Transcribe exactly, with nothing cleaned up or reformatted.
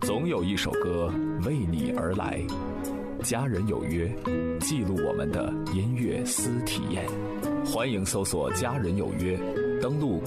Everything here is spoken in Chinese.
总有一首歌为你而来。家人有约，记录我们的音乐私体验。欢迎搜索家人有约，登录